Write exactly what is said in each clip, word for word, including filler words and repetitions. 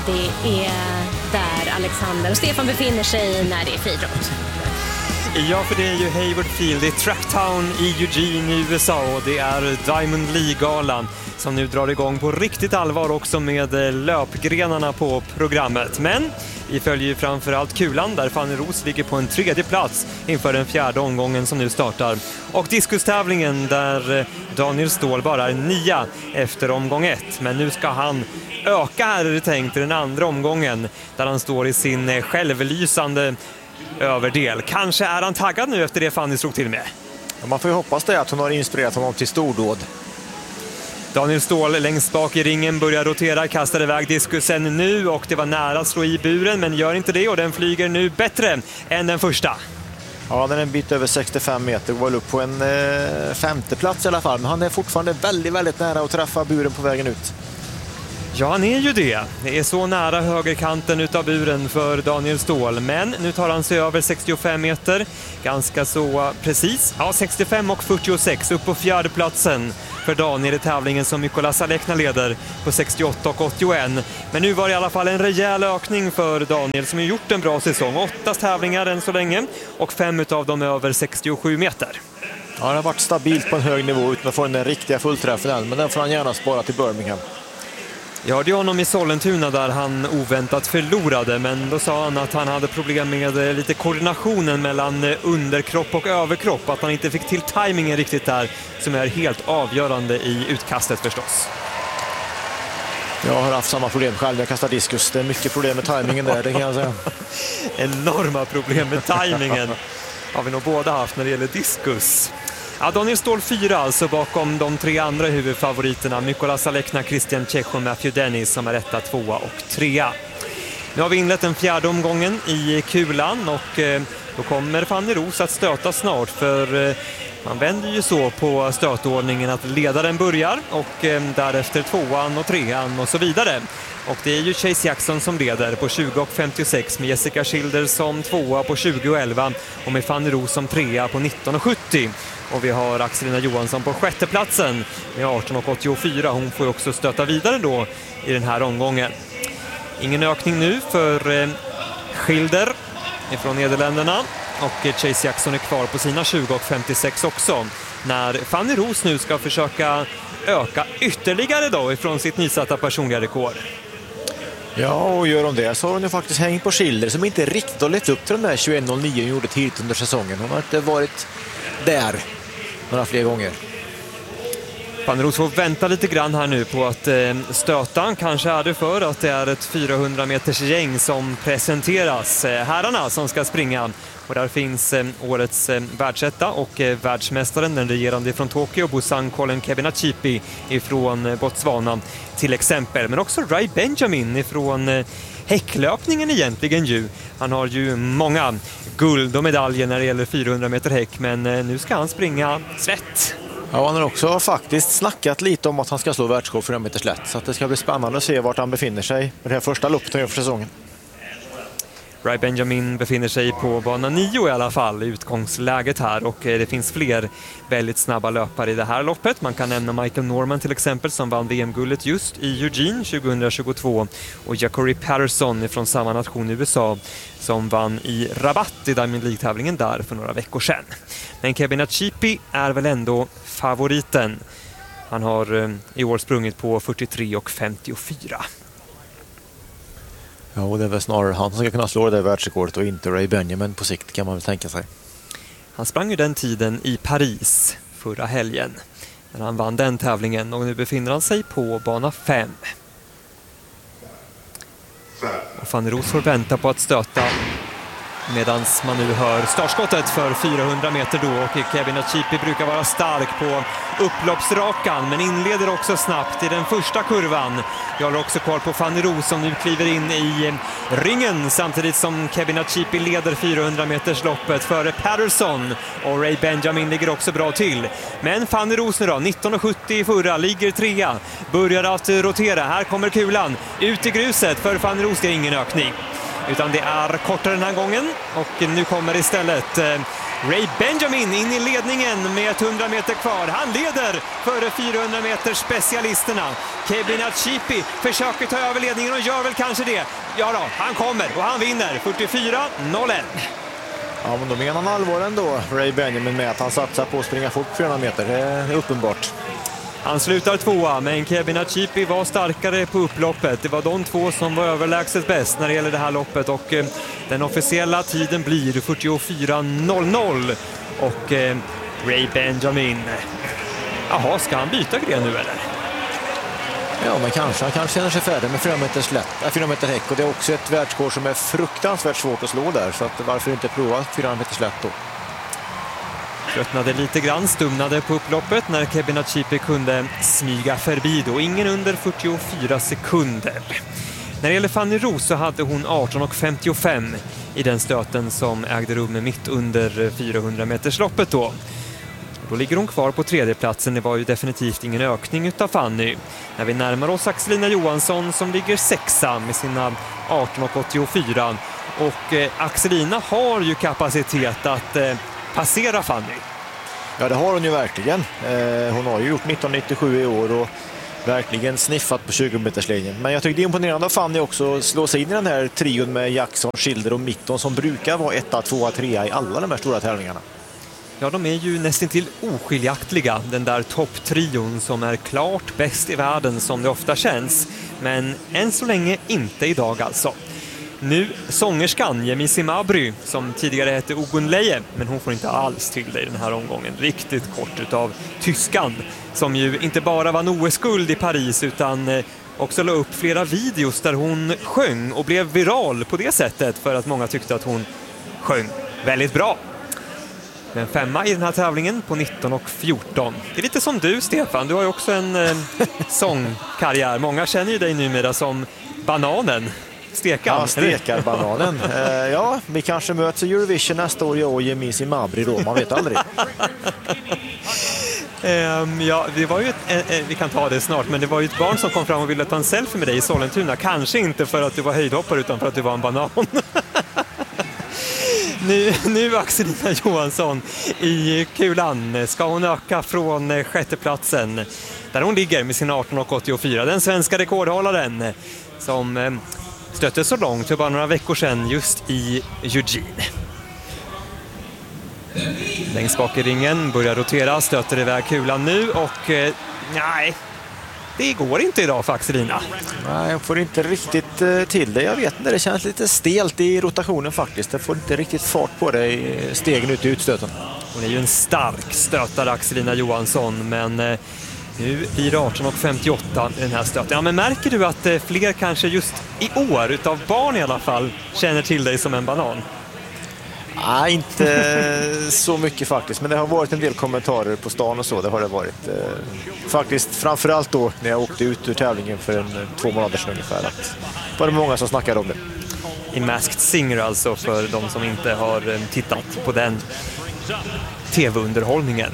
Det är där Alexander och Stefan befinner sig när det är friidrott. Ja, för det är ju Hayward Field, det är Tracktown i Eugene i U S A och det är Diamond League-galan som nu drar igång på riktigt allvar också med löpgrenarna på programmet. Men vi följer ju framförallt kulan där Fanny Roos ligger på en tredje plats inför den fjärde omgången som nu startar. Och diskustävlingen där Daniel Ståhl bara är nia efter omgång ett. Men nu ska han öka här, är det tänkt, i den andra omgången där han står i sin självlysande överdel. Kanske är han taggad nu efter det Fanny slog till med. Ja, man får ju hoppas det att hon har inspirerat honom till stordåd. Daniel Ståhl längst bak i ringen börjar rotera, kastar iväg diskusen nu och det var nära att slå i buren men gör inte det och den flyger nu bättre än den första. Ja, den är en bit över sextiofem meter och var upp på en eh, femte plats i alla fall. Men han är fortfarande väldigt, väldigt nära att träffa buren på vägen ut. Ja, han är ju det. Det är så nära högerkanten utav buren för Daniel Ståhl. Men nu tar han sig över sextiofem meter. Ganska så precis. Ja, sextiofem och fyrtiosex upp på fjärde platsen för Daniel i tävlingen som Mykola Salekna leder på sextioåtta och åttioett. Men nu var det i alla fall en rejäl ökning för Daniel som har gjort en bra säsong. Åtta tävlingar än så länge och fem utav dem över sextiosju meter. Ja, det har varit stabilt på en hög nivå utan att få den riktiga fullträffen än. Men den får han gärna spara till Birmingham. Jag hörde honom i Sollentuna där han oväntat förlorade, men då sa han att han hade problem med lite koordinationen mellan underkropp och överkropp, att han inte fick till tajmingen riktigt där som är helt avgörande i utkastet förstås. Jag har haft samma problem själv, jag kastar diskus. Det är mycket problem med tajmingen där, det kan jag säga. Enorma problem med tajmingen har vi nog båda haft när det gäller diskus. Ja, Daniel Ståhl fyra alltså bakom de tre andra huvudfavoriterna. Mykola Salekna, Christian Tjech och Matthew Dennis som är etta, tvåa och trea. Nu har vi inlett den fjärde omgången i kulan och eh, då kommer Fanny Roos att stöta snart för eh, man vänder ju så på stötordningen att ledaren börjar och eh, därefter tvåan och trean och så vidare. Och det är ju Chase Jackson som leder på tjugo och femtiosex med Jessica Schilder som tvåa på tjugo och elva och med Fanny Roos som trea på nitton och sjuttio. Och vi har Axelina Johansson på sjätte platsen med arton och åttiofyra. Hon får ju också stöta vidare då i den här omgången. Ingen ökning nu för eh, Schilder från Nederländerna. Och eh, Chase Jackson är kvar på sina tjugo och femtiosex också. När Fanny Roos nu ska försöka öka ytterligare då ifrån sitt nysatta personliga rekord. Ja, och gör hon det så har hon ju faktiskt hängt på Schilder som inte riktigt har lett upp till den där tjugoett noll nio hon gjorde tidigt under säsongen. Hon har inte varit där några fler gånger. Fanny Roos får vänta lite grann här nu på att eh, stöta. Kanske är det för att det är ett fyrahundra meters gäng som presenteras. Eh, herrarna som ska springa. Och där finns eh, årets eh, världsetta och eh, världsmästaren, den regerande från Tokyo, Busan Colin Kebinachipi ifrån eh, Botswana till exempel. Men också Ray Benjamin ifrån eh, häcklöpningen egentligen ju. Han har ju många guld och medaljer när det gäller fyrahundra meter häck, men eh, nu ska han springa slätt. Ja, han har också faktiskt snackat lite om att han ska slå världsrekord för en meter slätt. Så att det ska bli spännande att se vart han befinner sig med det här första loppet för säsongen. Ray Benjamin befinner sig på bana nio i alla fall i utgångsläget här och det finns fler väldigt snabba löpare i det här loppet. Man kan nämna Michael Norman till exempel som vann V M-guldet just i Eugene tjugohundratjugotvå och Jacori Patterson från samma nation i U S A som vann i Rabat i Diamond League-tävlingen där för några veckor sedan. Men Kebinachipi är väl ändå favoriten. Han har i år sprungit på fyrtiotre och femtiofyra. Ja, och det är väl snarare han som ska kunna slå det där världsrekordet och inte Ray Benjamin på sikt, kan man väl tänka sig. Han sprang ju den tiden i Paris förra helgen när han vann den tävlingen och nu befinner han sig på bana fem. Och Fanny Roos får vänta på att stöta medan man nu hör startskottet för fyrahundra meter då och Kebinachipi brukar vara stark på upploppsrakan men inleder också snabbt i den första kurvan. Jag håller också kvar på Fanny Roos som nu kliver in i ringen samtidigt som Kebinachipi leder fyrahundra meters loppet före Patterson och Ray Benjamin ligger också bra till. Men Fanny Roos nu då, nitton och sjuttio i förra, ligger trea, börjar att rotera. Här kommer kulan ut i gruset för Fanny Roos, det är ingen ökning. Utan det är kortare den här gången och nu kommer istället eh, Ray Benjamin in i ledningen med hundra meter kvar. Han leder före fyrahundra meters specialisterna. Kebin Achipi försöker ta över ledningen och gör väl kanske det. Ja då, han kommer och han vinner fyrtiofyra noll ett. Ja, men då menar han allvar ändå, Ray Benjamin, med att han satsar på att springa fort fyrahundra meter. Det är uppenbart. Han slutar tvåa, men Kebin Achipi var starkare på upploppet. Det var de två som var överlägset bäst när det gäller det här loppet. Och eh, den officiella tiden blir fyrtiofyra noll noll. Och eh, Ray Benjamin, jaha, ska han byta gren nu eller? Ja, men kanske. Han kanske känner sig färdig med fyra meter slätt, äh, fyra meter häck. Och det är också ett världsrekord som är fruktansvärt svårt att slå där. Så att varför inte prova fyra meter slätt då? Tröttnade lite grann, stumnade på upploppet när Kebin Achipi kunde smyga förbi då. Ingen under fyrtiofyra sekunder. När det gäller Fanny Roos så hade hon arton femtiofem i den stöten som ägde rum mitt under fyrahundra meters loppet då. Då ligger hon kvar på tredjeplatsen. Det var ju definitivt ingen ökning utav Fanny. När vi närmar oss Axelina Johansson som ligger sexa med sina arton åttiofyra. Och eh, Axelina har ju kapacitet att eh, passera Fanny. Ja, det har hon ju verkligen. Eh, hon har ju gjort nitton nittiosju i år och verkligen sniffat på tjugo meterslinjen. Men jag tycker det är imponerande av Fanny också att slå sig in i den här trion med Jackson, Schilder och Mitton som brukar vara etta, tvåa, trea i alla de här stora tävlingarna. Ja, de är ju nästan till oskiljaktliga, den där topptrion som är klart bäst i världen som det ofta känns. Men än så länge inte idag alltså. Nu sångerskan Yemisi Mabry som tidigare hette Ogunleye, men hon får inte alls till det i den här omgången. Riktigt kort utav tyskan som ju inte bara vann O S-guld i Paris utan också la upp flera videos där hon sjöng och blev viral på det sättet för att många tyckte att hon sjöng väldigt bra. Men femma i den här tävlingen på nitton fjorton. Det är lite som du, Stefan. Du har ju också en eh, sångkarriär. Många känner ju dig numera som Bananen. Stekar. Ja, stekar bananen. uh, ja, vi kanske möts i Eurovision nästa år, jag och Yemisi Mabry då. Man vet aldrig. um, ja, det var ju ett, eh, eh, vi kan ta det snart, men det var ju ett barn som kom fram och ville ta en selfie med dig i Sollentuna. Kanske inte för att du var höjdhoppare utan för att du var en banan. Nu, nu Axelina Johansson i kulan. Ska hon öka från sjätteplatsen där hon ligger med sin arton åttiofyra. Den svenska rekordhållaren som stötte så långt för bara några veckor sedan just i Eugene. Längst bak i ringen börjar rotera, stöter iväg kulan nu och eh, nej, det går inte idag för Axelina. Nej, jag får inte riktigt uh, till det. Jag vet inte, det känns lite stelt i rotationen faktiskt. Jag får inte riktigt fart på det i stegen ut i utstöten. Hon är ju en stark stötare, Axelina Johansson, men uh, nu blir det arton femtioåtta i den här stöten. Ja, men märker du att uh, fler kanske just i år, utav barn i alla fall, känner till dig som en banan? Nej, inte så mycket faktiskt. Men det har varit en del kommentarer på stan och så. Det har det varit. Eh, faktiskt framförallt då när jag åkte ut ur tävlingen för en, två månader sedan ungefär. Att var det många som snackade om det. I Masked Singer alltså, för de som inte har tittat på den tv-underhållningen.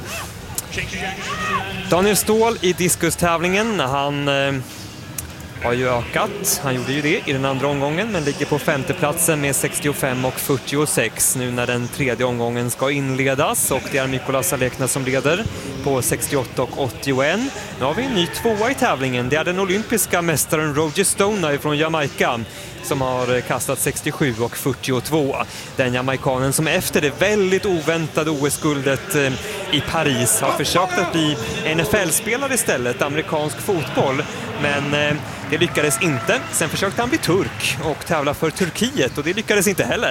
Daniel Ståhl i diskustävlingen. Han eh, har ju ökat. Han gjorde ju det i den andra omgången men ligger på femteplatsen med sextiofem och fyrtiosex nu när den tredje omgången ska inledas, och det är Mykolas Alekna som leder på sextioåtta och åttioett. Nu har vi en ny tvåa i tävlingen. Det är den olympiska mästaren Roger Stoney från Jamaica som har kastat sextiosju och fyrtiotvå. Den jamaikanen som efter det väldigt oväntade O S-guldet i Paris har försökt att bli N F L-spelare istället, amerikansk fotboll, men det lyckades inte. Sen försökte han bli turk och tävla för Turkiet och det lyckades inte heller.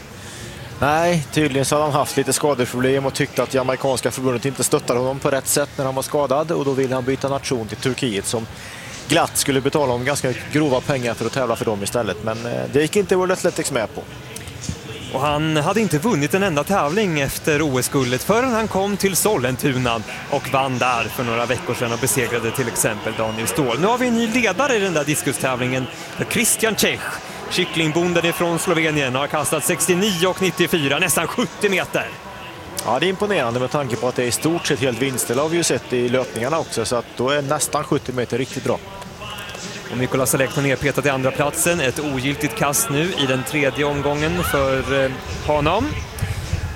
Nej, tydligen så har han haft lite skadeproblem och tyckte att jamaikanska förbundet inte stöttade honom på rätt sätt när han var skadad, och då ville han byta nation till Turkiet som glatt skulle betala om ganska grova pengar för att tävla för dem istället. Men det gick inte World Athletics med på. Och han hade inte vunnit en enda tävling efter O S-guldet förrän han kom till Sollentuna och vann där för några veckor sedan och besegrade till exempel Daniel Ståhl. Nu har vi en ny ledare i den där diskustävlingen, Christian Čech. Kycklingbonden från Slovenien har kastat sextionio och nittiofyra, nästan sjuttio meter. Ja, det är imponerande med tanke på att det är i stort sett helt vinster, har vi ju sett i löpningarna också, så att då är nästan sjuttio meter riktigt bra. Och Mykolas Alekna nedpetat i andra platsen. Ett ogiltigt kast nu i den tredje omgången för eh, honom.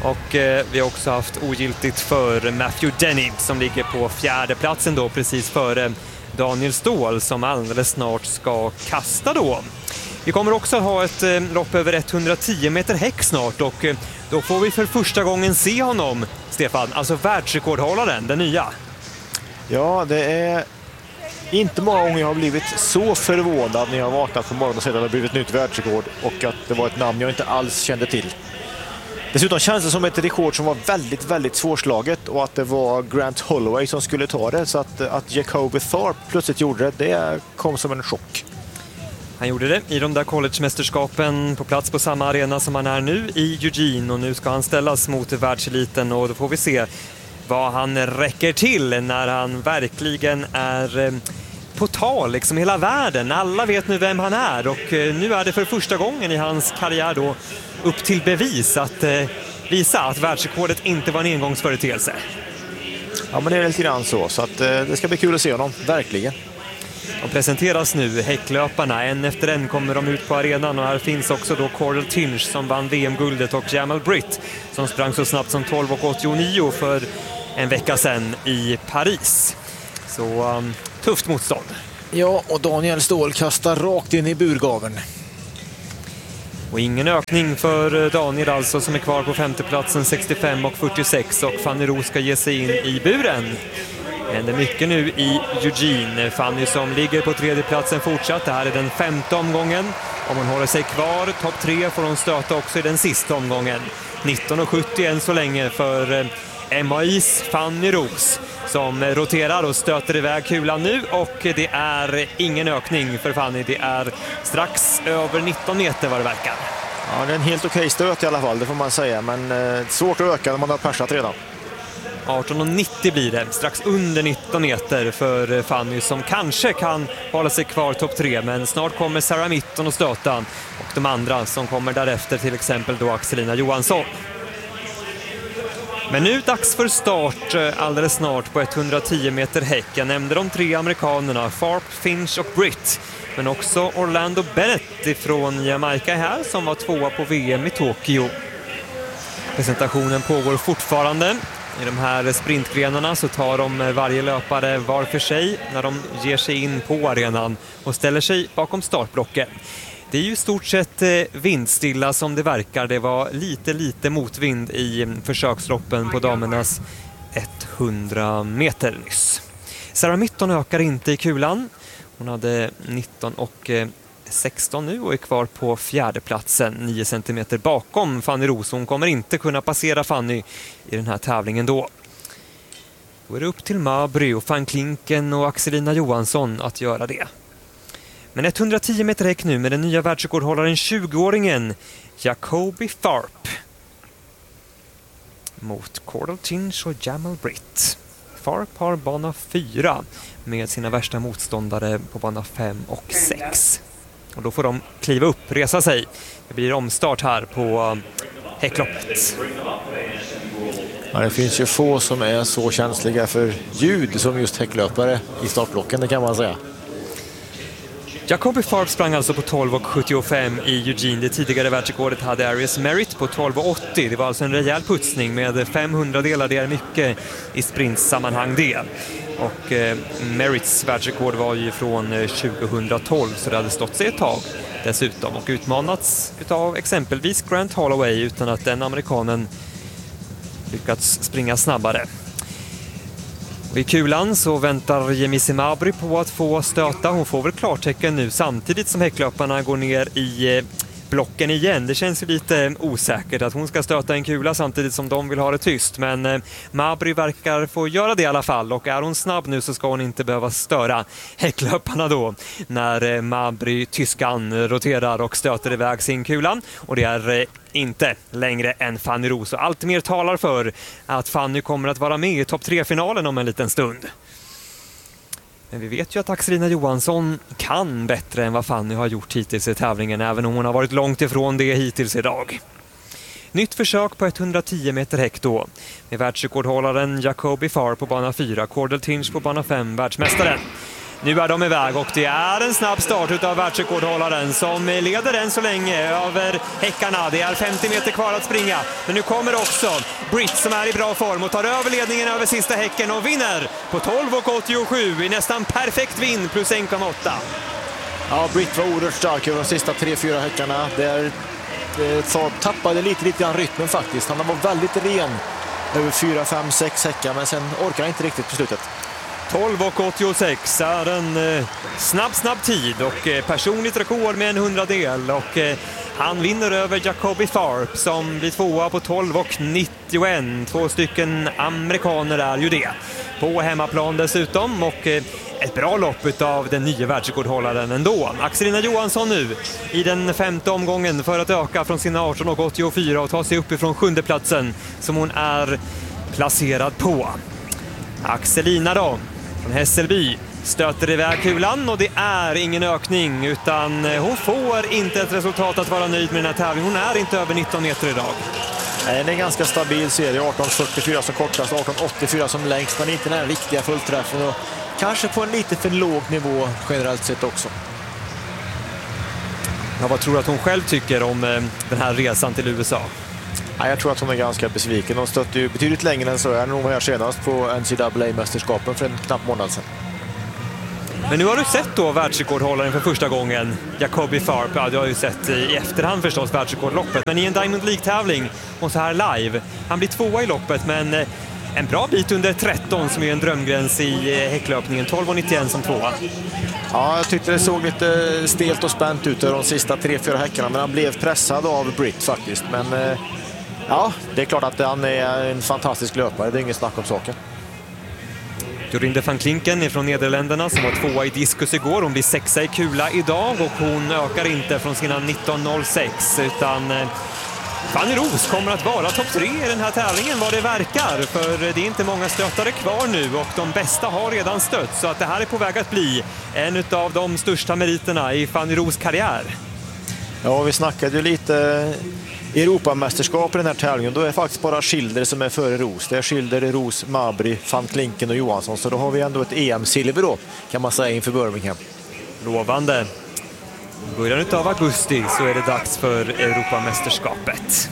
Och eh, vi har också haft ogiltigt för Matthew Denny som ligger på fjärde platsen då, precis före Daniel Ståhl som alldeles snart ska kasta då. Vi kommer också ha ett eh, lopp över etthundratio meter häck snart och eh, då får vi för första gången se honom, Stefan, alltså världsrekordhållaren, den nya. Ja, det är inte många gånger jag har blivit så förvånad när jag har vaknat på morgonen och sett att det har blivit ett nytt världsrekord och att det var ett namn jag inte alls kände till. Dessutom känns det som ett rekord som var väldigt, väldigt svårslaget och att det var Grant Holloway som skulle ta det, så att, att Jacoby Tharp plötsligt gjorde det, det kom som en chock. Han gjorde det i de där college-mästerskapen på plats på samma arena som han är nu i Eugene, och nu ska han ställas mot världseliten och då får vi se vad han räcker till när han verkligen är på tal, liksom hela världen. Alla vet nu vem han är och nu är det för första gången i hans karriär då upp till bevis att eh, visa att världsrekordet inte var en engångsföreteelse. Ja, men det är lite grann så, så att, eh, det ska bli kul att se honom, verkligen. De presenteras nu, häcklöparna. En efter en kommer de ut på arenan och här finns också då Cordell Tinch som vann V M-guldet och Jamal Britt som sprang så snabbt som tolv åttionio för en vecka sedan i Paris. Så um, tufft motstånd. Ja, och Daniel Ståhl kastar rakt in i burgaven. Och ingen ökning för Daniel alltså som är kvar på femteplatsen sextiofem och fyrtiosex och Fanny Roos ska ge sig in i buren. Det händer mycket nu i Eugene. Fanny som ligger på tredjeplatsen fortsatt. Det här är den femte omgången. Om hon håller sig kvar topp tre får hon stöta också i den sista omgången. nitton och sjuttio än så länge för M A I's Fanny Roos som roterar och stöter iväg kulan nu och det är ingen ökning för Fanny. Det är strax över nitton meter vad det verkar. Ja, det är en helt okej stöt i alla fall, det får man säga, men eh, svårt att öka när man har persat redan. arton och nittio blir det, strax under nitton meter för Fanny som kanske kan hålla sig kvar topp tre, men snart kommer Sarah Mitton och stöta och de andra som kommer därefter, till exempel då Axelina Johansson. Men nu dags för start alldeles snart på etthundratio meter häck. Jag nämnde de tre amerikanerna, Tharp, Finch och Britt. Men också Orlando Bennett ifrån Jamaica här som var tvåa på V M i Tokyo. Presentationen pågår fortfarande. I de här sprintgrenarna så tar de varje löpare var för sig när de ger sig in på arenan och ställer sig bakom startblocken. Det är ju i stort sett vindstilla som det verkar. Det var lite, lite motvind i försöksloppen på damernas etthundra meter nyss. Sarah Mitton ökar inte i kulan. Hon hade nitton och sexton nu och är kvar på fjärde platsen, nio centimeter bakom Fanny Roos. Hon kommer inte kunna passera Fanny i den här tävlingen då. Då är det upp till Mabry och Van Klinken och Axelina Johansson att göra det. Men etthundratio meter häck nu med den nya världsrekordhållaren tjugoåringen Jacoby Tharp mot Cordell Tinch och Jamal Britt. Tharp har bana fyra med sina värsta motståndare på bana fem och sex. Och då får de kliva upp, resa sig. Det blir omstart här på häckloppet. Ja, det finns ju få som är så känsliga för ljud som just häcklöpare i startblocken, det kan man säga. Jacoby Tharp sprang alltså på tolv och sjuttiofem i Eugene. Det tidigare världsrekordet hade Arias Merritt på tolv och åttio. Det var alltså en rejäl putsning med femhundra delar. Det är mycket i sprintsammanhang det. Och eh, Merritts världsrekord var ju från tjugohundratolv så det hade stått sig ett tag dessutom. Och utmanats av exempelvis Grant Holloway utan att den amerikanen lyckats springa snabbare. Och i kulan så väntar Jemisi Mabry på att få stöta. Hon får väl klartecken nu samtidigt som häcklöparna går ner i blocken igen. Det känns ju lite osäkert att hon ska stöta en kula samtidigt som de vill ha det tyst. Men Mabry verkar få göra det i alla fall. Och är hon snabb nu så ska hon inte behöva störa häcklöparna då. När Mabry, tyskan, roterar och stöter iväg sin kula. Och det är inte längre än Fanny Roos. Och allt mer talar för att Fanny kommer att vara med i topp tre-finalen om en liten stund. Men vi vet ju att Axelina Johansson kan bättre än vad Fanny har gjort hittills i tävlingen, även om hon har varit långt ifrån det hittills idag. Nytt försök på etthundratio meter häck då, med världsrekordhållaren Jacoby Tharp på bana fyra, Cordell Tinch på bana fem, världsmästaren. Nu är de iväg och det är en snabb start utav världsrekordhållaren som leder än så länge över häckarna. Det är femtio meter kvar att springa. Men nu kommer också Britt som är i bra form och tar över ledningen över sista häcken och vinner på tolv åttiosju i nästan perfekt vinn plus en komma åtta. Ja, Britt var oerhört stark över de sista tre fyra häckarna. Där så tappade lite lite grann rytmen faktiskt. Han var väldigt ren över fyra, fem, sex häckar men sen orkar han inte riktigt på slutet. tolv åttiosex är en eh, snabb, snabb tid och eh, personligt rekord med en hundradel och eh, han vinner över Jacoby Tharp som blir tvåa på tolv nittioett. Två stycken amerikaner är ju det. På hemmaplan dessutom och eh, ett bra lopp av den nya världsrekordhållaren ändå. Axelina Johansson nu i den femte omgången för att öka från sina arton åttiofyra och ta sig upp ifrån sjunde platsen som hon är placerad på. Axelina då från Hässelby stöter iväg kulan och det är ingen ökning utan hon får inte ett resultat att vara nöjd med den här tävlingen. Hon är inte över nitton meter idag. Det är en ganska stabil serie, arton fyrtiofyra som kortast, arton åttiofyra som längst, men inte den här riktiga fullträffen och kanske på en lite för låg nivå generellt sett också. Ja, vad tror du att hon själv tycker om eh, den här resan till U S A? Ja, jag tror att hon är ganska besviken. Hon stötte ju betydligt längre än så här när hon var här senast på N C double A-mästerskapen för en knapp månad sedan. Men nu har du sett då världsrekordhållaren för första gången, Jacoby Tharp. Ja, du har ju sett i efterhand förstås världsrekordloppet. Men i en Diamond League-tävling och så här live. Han blir tvåa i loppet men en bra bit under tretton som är en drömgräns i häcklöpningen. tolv nittioett som tvåa. Ja, jag tyckte det såg lite stelt och spänt ut de sista tre fyra häckarna. Men han blev pressad av Britt faktiskt. Men ja, det är klart att han är en fantastisk löpare. Det är inget snack om saken. Jorinde van Klinken är från Nederländerna som var tvåa i diskus igår. Hon blir sexa i kula idag och hon ökar inte från sina nitton noll sex utan Fanny Roos kommer att vara topp tre i den här tävlingen vad det verkar. För det är inte många stöttare kvar nu och de bästa har redan stött så att det här är på väg att bli en av de största meriterna i Fanny Roos karriär. Ja, vi snackade ju lite Europamästerskap i den här tävlingen. Då är det faktiskt bara Schilder som är före Roos. Det är Schilder, Roos, Mabry, van Klinken och Johansson. Så då har vi ändå ett E M-silver då, kan man säga, inför Birmingham. Lovande. I början av augusti så är det dags för Europamästerskapet.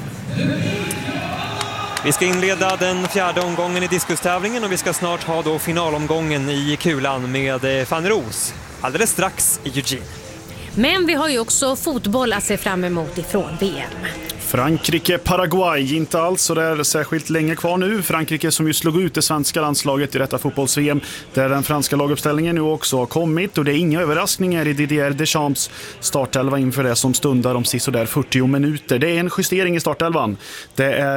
Vi ska inleda den fjärde omgången i diskustävlingen och vi ska snart ha då finalomgången i kulan med Fanny Roos alldeles strax i Eugene. Men vi har ju också fotboll att se fram emot ifrån V M. Frankrike, Paraguay, inte alls så det är särskilt länge kvar nu. Frankrike som ju slog ut det svenska landslaget i detta fotbolls-V M där den franska laguppställningen nu också har kommit och det är inga överraskningar i Didier Deschamps startelva inför det som stundar om sisådär fyrtio minuter. Det är en justering i startelvan. Det är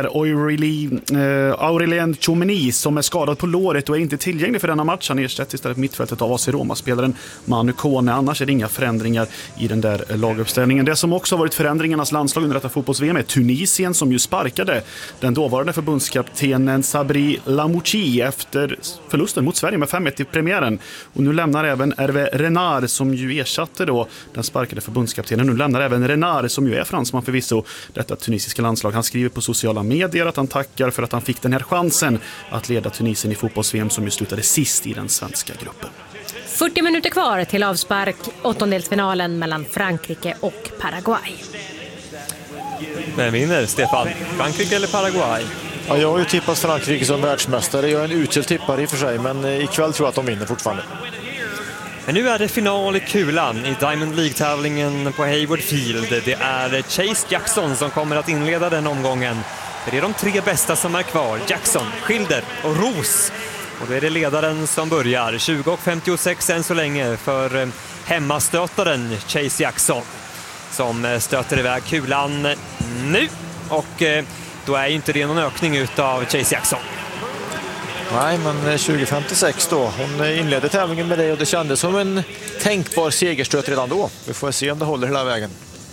eh, Aurélien Tchouameni som är skadad på låret och är inte tillgänglig för denna match. Han ersätts istället mittfältet av A C Roma-spelaren Manu Kone. Annars är det inga förändringar i den där laguppställningen. Det som också har varit förändringarnas landslag under detta fotbolls-V M är Tunisien som ju sparkade den dåvarande förbundskaptenen Sabri Lamouchi efter förlusten mot Sverige med fem ett i premiären. Och nu lämnar även Hervé Renard som ju ersatte då den sparkade förbundskaptenen. Nu lämnar även Renard som ju är fransman förvisso detta tunisiska landslag. Han skriver på sociala medier att han tackar för att han fick den här chansen att leda Tunisien i fotbolls-V M som ju slutade sist i den svenska gruppen. fyrtio minuter kvar till avspark åttondelsfinalen mellan Frankrike och Paraguay. Vem vinner, Stefan? Frankrike eller Paraguay? Ja, jag har ju tippat Frankrike som världsmästare. Jag är en usel tippare i och för sig, men ikväll tror jag att de vinner fortfarande. Men nu är det final i kulan i Diamond League-tävlingen på Hayward Field. Det är Chase Jackson som kommer att inleda den omgången. Det är de tre bästa som är kvar. Jackson, Schilder och Roos. Och då är det ledaren som börjar. tjugo femtiosex än så länge för hemmastötaren Chase Jackson som stöter iväg kulan nu. Och då är inte det någon ökning utav Chase Jackson. Nej, men tjugo femtiosex då. Hon inledde tävlingen med det och det kändes som en tänkbar segerstöt redan då. Vi får se om det håller hela vägen.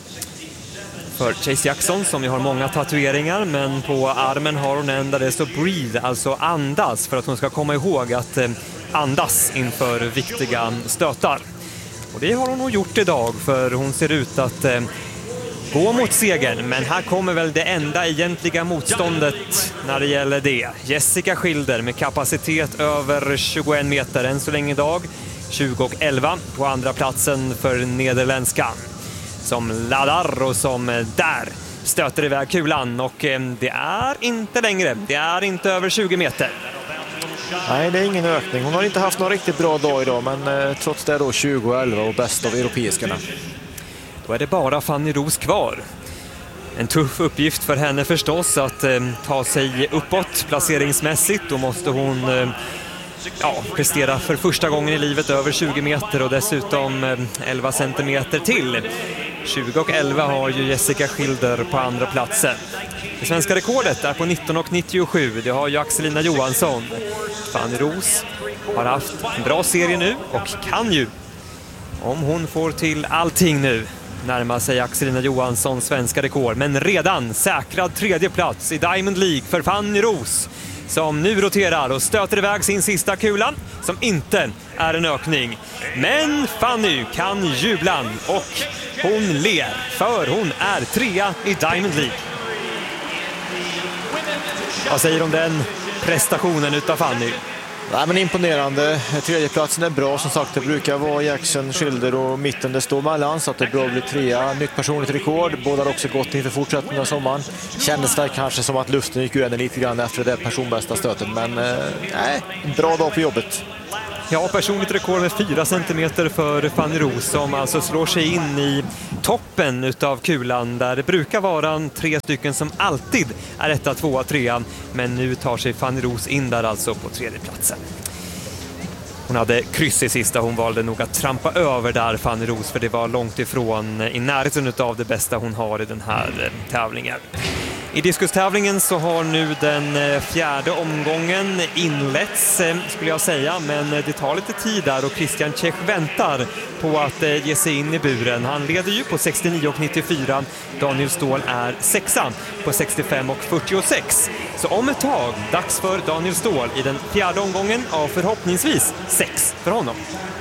För Chase Jackson som ju har många tatueringar, men på armen har hon en där det står breathe, alltså andas, för att hon ska komma ihåg att andas inför viktiga stötar. Och det har hon nog gjort idag, för hon ser ut att eh, gå mot segern. Men här kommer väl det enda egentliga motståndet när det gäller det. Jessica Schilder med kapacitet över tjugoen meter än så länge idag. tjugo och elva på andra platsen för nederländskan som laddar och som där stöter iväg kulan, och det är inte längre, det är inte över tjugo meter. Nej, det är ingen ökning. Hon har inte haft någon riktigt bra dag idag, men eh, trots det då tjugo och elva och bäst av europeiskarna. Då är det bara Fanny Roos kvar. En tuff uppgift för henne förstås att eh, ta sig uppåt placeringsmässigt. Då måste hon eh, ja, prestera för första gången i livet över tjugo meter och dessutom eh, elva centimeter till. tjugo och elva har ju Jessica Schilder på andra platsen. Det svenska rekordet är på nitton och nittiosju. Det har ju Axelina Johansson. Fanny Roos har haft en bra serie nu och kan ju, om hon får till allting nu, närma sig Axelina Johanssons svenska rekord. Men redan säkrad tredje plats i Diamond League för Fanny Roos, som nu roterar och stöter iväg sin sista kulan, som inte är en ökning. Men Fanny kan jubla och hon ler, för hon är trea i Diamond League. Vad säger du om den prestationen utav Fanny? Nej, men imponerande. Tredjeplatsen är bra, som sagt. Det brukar vara Jackson, Schilder och mitten det står mellan, så att det är bra att bli trea. Nytt personligt rekord. Båda har också gått inför fortsättningen av sommaren. Kändes det kanske som att luften gick ur henne lite grann efter det personbästa stötet, men eh, nej, bra dag på jobbet. Ja, personligt rekord med fyra centimeter för Fanny Roos, som alltså slår sig in i toppen utav kulan, där det brukar vara tre stycken som alltid är etta, tvåa, trea. Men nu tar sig Fanny Roos in där alltså på tredje platsen. Hon hade kryss i sista, hon valde nog att trampa över där, Fanny Roos, för det var långt ifrån i närheten av det bästa hon har i den här tävlingen. I diskustävlingen så har nu den fjärde omgången inletts, skulle jag säga, men det tar lite tid där och Christian Czech väntar på att ge sig in i buren. Han leder ju på sextionio och nittiofyra, Daniel Ståhl är sexa på sextiofem och fyrtiosex. Så om ett tag, dags för Daniel Ståhl i den fjärde omgången av förhoppningsvis sex för honom.